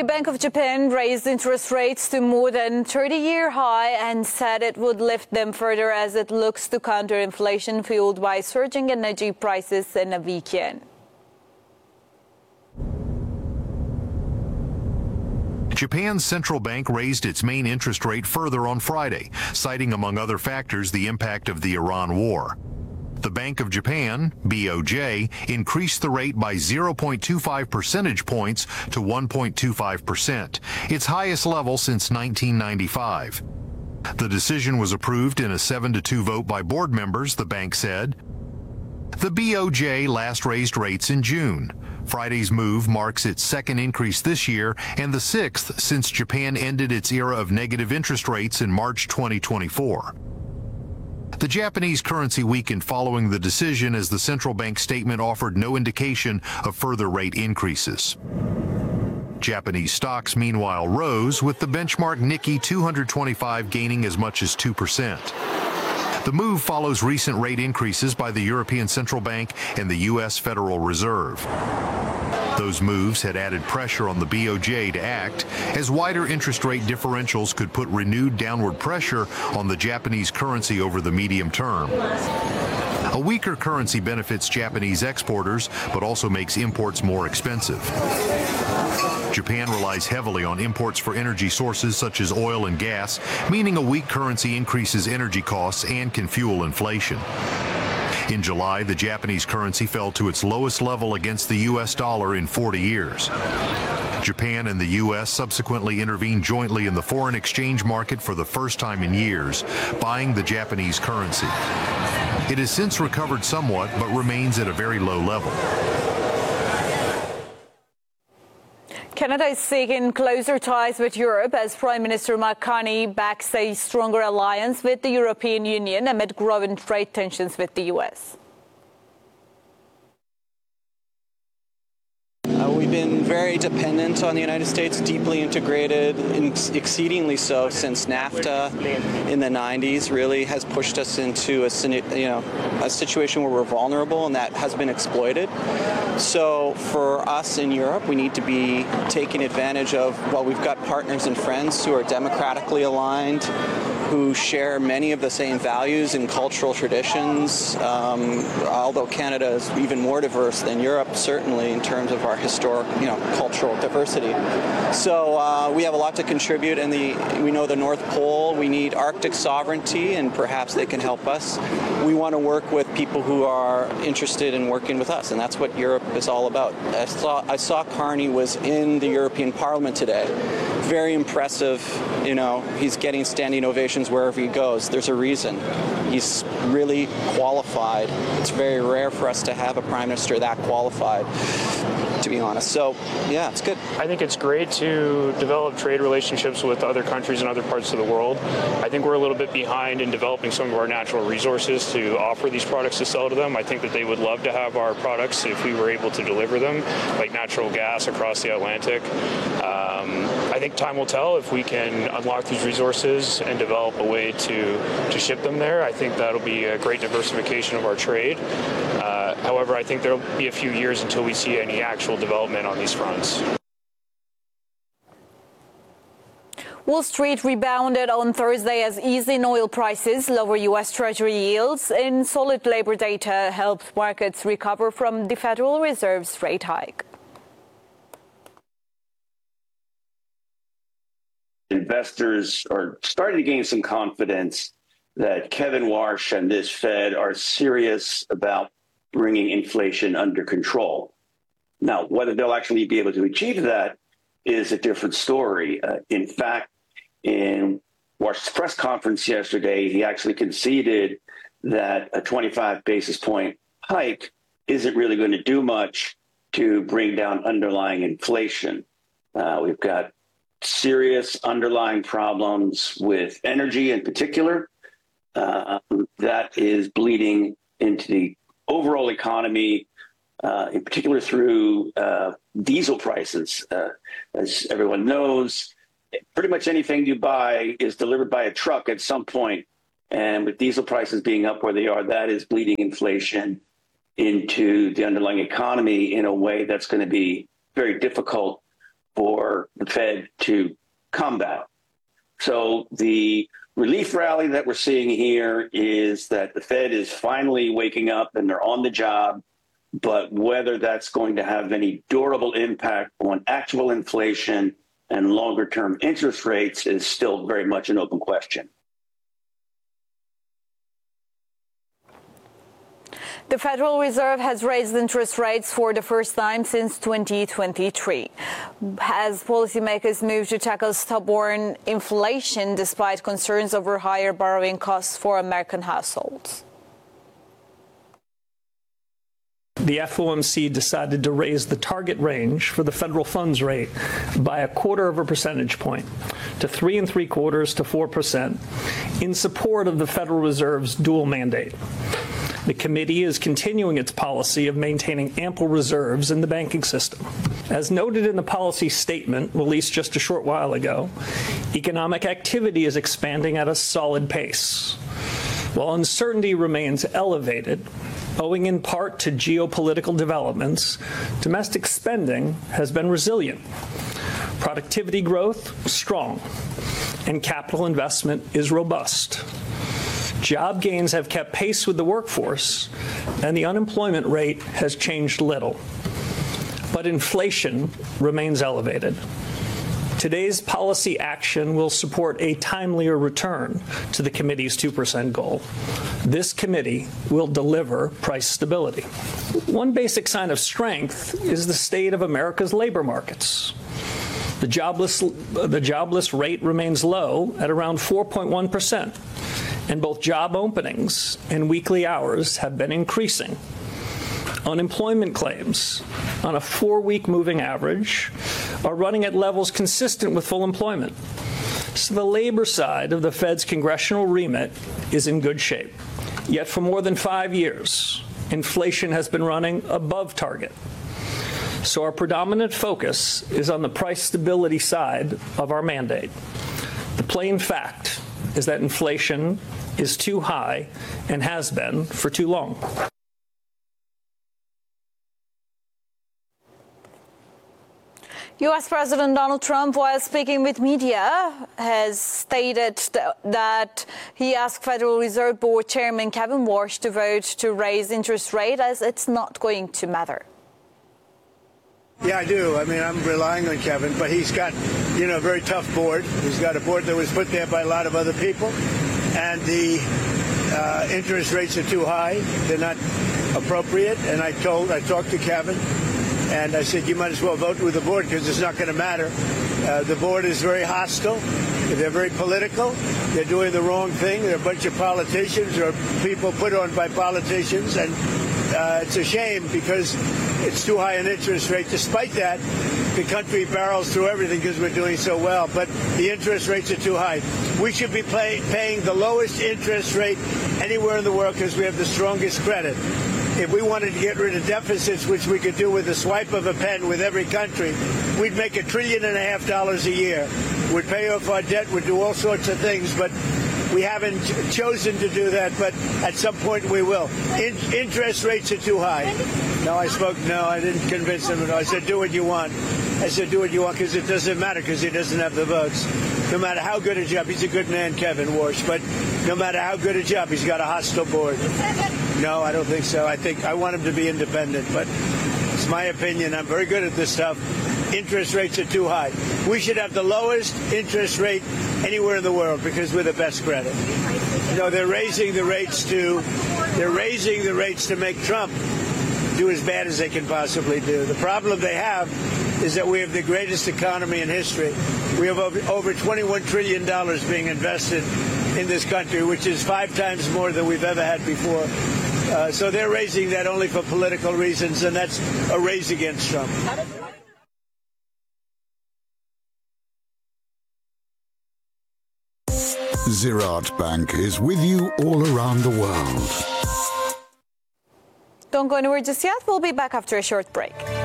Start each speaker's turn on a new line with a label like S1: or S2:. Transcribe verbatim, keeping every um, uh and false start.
S1: Bank of Japan raised interest rates to more than thirty-year high and said it would lift them further as it looks to counter inflation fueled by surging energy prices and a weak yen.
S2: Japan's central bank raised its main interest rate further on Friday, citing among other factors the impact of the Iran war. The Bank of Japan, B O J, increased the rate by zero point two five percentage points to one point two five percent, its highest level since nineteen ninety-five. The decision was approved in a seven to two vote by board members, the bank said. The B O J last raised rates in June. Friday's move marks its second increase this year and the sixth since Japan ended its era of negative interest rates in March twenty twenty-four. The Japanese currency weakened following the decision as the central bank statement offered no indication of further rate increases. Japanese stocks, meanwhile, rose, with the benchmark Nikkei two twenty-five gaining as much as two percent. The move follows recent rate increases by the European Central Bank and the U S Federal Reserve. Those moves had added pressure on the B O J to act, as wider interest rate differentials could put renewed downward pressure on the Japanese currency over the medium term. A weaker currency benefits Japanese exporters, but also makes imports more expensive. Japan relies heavily on imports for energy sources such as oil and gas, meaning a weak currency increases energy costs and can fuel inflation. In July, the Japanese currency fell to its lowest level against the U S dollar in forty years. Japan and the U S subsequently intervened jointly in the foreign exchange market for the first time in years, buying the Japanese currency. It has since recovered somewhat, but remains at a very low level.
S1: Canada is seeking closer ties with Europe as Prime Minister Mark Carney backs a stronger alliance with the European Union amid growing trade tensions with the U S.
S3: Uh, we've been very dependent on the United States, deeply integrated, exceedingly so since NAFTA in the nineties really has pushed us into a, you know, a situation where we're vulnerable, and that has been exploited. So for us in Europe, we need to be taking advantage of, well, we've got partners and friends who are democratically aligned, who share many of the same values and cultural traditions, um, although Canada is even more diverse than Europe, certainly in terms of our historic, you know, cultural diversity. So uh, we have a lot to contribute, and the we know the North Pole, we need Arctic sovereignty, and perhaps they can help us. We want to work with people who are interested in working with us, and that's what Europe is all about. I saw, I saw Carney was in the European Parliament today. Very impressive, you know, he's getting standing ovations wherever he goes. There's a reason. He's really qualified. It's very rare for us to have a prime minister that qualified, to be honest. So, yeah, it's good.
S4: I think it's great to develop trade relationships with other countries in other parts of the world. I think we're a little bit behind in developing some of our natural resources to offer these products to sell to them. I think that they would love to have our products if we were able to deliver them, like natural gas across the Atlantic. Um, I think time will tell if we can unlock these resources and develop a way to, to ship them there. I think that'll be a great diversification of our trade. Uh, however, I think there'll be a few years until we see any actual development on these fronts.
S1: Wall Street rebounded on Thursday as easing oil prices, lower U S Treasury yields, and solid labor data helped markets recover from the Federal Reserve's rate hike.
S5: Investors are starting to gain some confidence that Kevin Warsh and this Fed are serious about bringing inflation under control. Now, whether they'll actually be able to achieve that is a different story. Uh, in fact, in Warsh's press conference yesterday, he actually conceded that a twenty-five basis point hike isn't really going to do much to bring down underlying inflation. Uh, we've got serious underlying problems with energy in particular. Uh, that is bleeding into the overall economy, uh, in particular through uh, diesel prices. Uh, as everyone knows, pretty much anything you buy is delivered by a truck at some point. And with diesel prices being up where they are, that is bleeding inflation into the underlying economy in a way that's going to be very difficult for the Fed to combat. So the relief rally that we're seeing here is that the Fed is finally waking up and they're on the job, but whether that's going to have any durable impact on actual inflation and longer-term interest rates is still very much an open question.
S1: The Federal Reserve has raised interest rates for the first time since twenty twenty-three, as policymakers move to tackle stubborn inflation despite concerns over higher borrowing costs for American households.
S6: The F O M C decided to raise the target range for the federal funds rate by a quarter of a percentage point to three and three quarters to four percent in support of the Federal Reserve's dual mandate. The committee is continuing its policy of maintaining ample reserves in the banking system. As noted in the policy statement released just a short while ago, economic activity is expanding at a solid pace. While uncertainty remains elevated, owing in part to geopolitical developments, domestic spending has been resilient. Productivity growth, strong, and capital investment is robust. Job gains have kept pace with the workforce, and the unemployment rate has changed little. But inflation remains elevated. Today's policy action will support a timelier return to the committee's two percent goal. This committee will deliver price stability. One basic sign of strength is the state of America's labor markets. The jobless, the jobless rate remains low at around four point one percent, and both job openings and weekly hours have been increasing. Unemployment claims on a four-week moving average are running at levels consistent with full employment. So the labor side of the Fed's congressional remit is in good shape. Yet for more than five years, inflation has been running above target. So our predominant focus is on the price stability side of our mandate. The plain fact is that inflation is too high and has been for too long.
S1: U S President Donald Trump, while speaking with media, has stated th- that he asked Federal Reserve Board Chairman Kevin Warsh to vote to raise interest rate as it's not going to matter.
S7: Yeah, I do. I mean, I'm relying on Kevin, but he's got, you know, a very tough board. He's got a board that was put there by a lot of other people, and the uh, interest rates are too high. They're not appropriate. And I told, I talked to Kevin, and I said, you might as well vote with the board because it's not going to matter. Uh, the board is very hostile. They're very political. They're doing the wrong thing. They're a bunch of politicians or people put on by politicians, and uh, it's a shame because it's too high an interest rate. Despite that, the country barrels through everything because we're doing so well, but the interest rates are too high. We should be pay, paying the lowest interest rate anywhere in the world because we have the strongest credit. If we wanted to get rid of deficits, which we could do with a swipe of a pen with every country, we'd make a trillion and a half dollars a year. We'd pay off our debt, we'd do all sorts of things, but we haven't chosen to do that, but at some point we will. In, interest rates are too high. No, I spoke, no, I didn't convince him. I said, do what you want. I said, do what you want because it doesn't matter because he doesn't have the votes. No matter how good a job, he's a good man, Kevin Warsh, but no matter how good a job, he's got a hostile board. No, I don't think so. I think I want him to be independent, but it's my opinion. I'm very good at this stuff. Interest rates are too high. We should have the lowest interest rate anywhere in the world because we're the best credit. You know, they're raising the rates to, they're raising the rates to make Trump do as bad as they can possibly do. The problem they have is that we have the greatest economy in history. We have over, over twenty-one trillion dollars being invested in this country, which is five times more than we've ever had before. Uh, so they're raising that only for political reasons, and that's a raise against Trump.
S8: Ziraat Bank is with you all around the world.
S1: Don't go anywhere just yet. We'll be back after a short break.